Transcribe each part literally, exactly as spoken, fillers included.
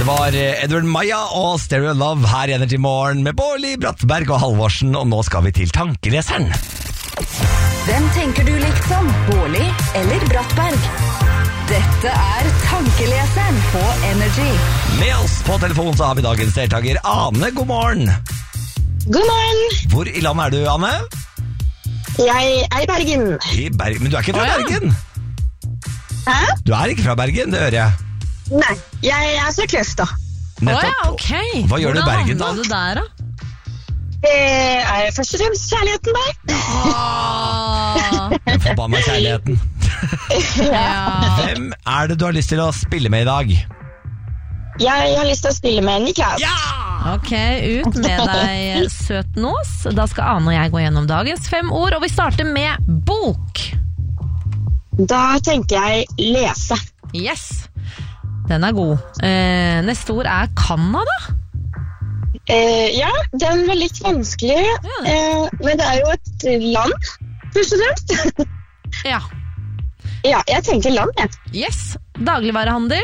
var Edward Maja og Stereo Love her i Energy Morgen med Bårli, Brattberg og Halvorsen, og nå skal vi til tankeleseren. Hvem tenker du liksom? Bårli eller Brattberg? Dette er tankeleseren på Energy. Med oss på telefon så har vi dagens deltaker Ane, god morgen. God morgen. Hvor i landet er du, Ane? Jeg er i Bergen. I Bergen, men du er ikke fra Å, ja. Bergen? Hæ? Du er ikke fra Bergen, det hører jeg. Nei, jeg er fra Kløfta. Nettopp. Åja, ok. Hva gjør du i Bergen, da? Hvordan havna du der, da? Det er først og fremst kjærligheten der. Ah, Den forbanna kjærligheten. ja. Hvem er det du har lyst til å spille med i dag? Jeg har lyst til å spille med Niklas. Ok, ut med deg, søt nås. Da skal Ane og jeg gå gjennom dagens fem ord, og vi starter med bok. Da tenker jeg lese. Yes, den er god. Eh, neste ord er Canada. Eh, ja, den var litt vanskelig, Ja. eh, men det er jo et land, først og fremst. Ja, Ja, jeg tenker land, jeg. yes. Dagligvarehandel.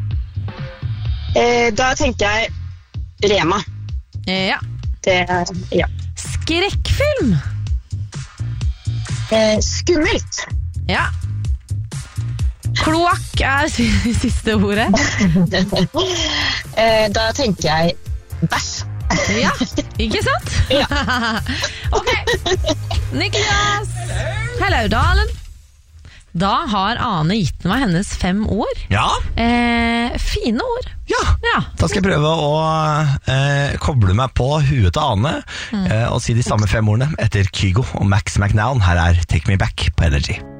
Eh, da tenker jeg Rema. Eh, ja. Det er, ja. Skrekkfilm. Eh, skummelt. Ja. Kloakk er si- siste ordet. eh, da tenker jeg bæsj. Ja, ikke sant? Ja. Ok, Niklas. Hello, darling. Da har Ane gitt meg hennes fem ord. Ja, Eh, fine ord. ja. Ja. Da skal jeg prøve å eh, koble meg på huet til Ane eh, og si de samme fem ordene etter Kygo og Max McNown. Her er Take Me Back på Energy.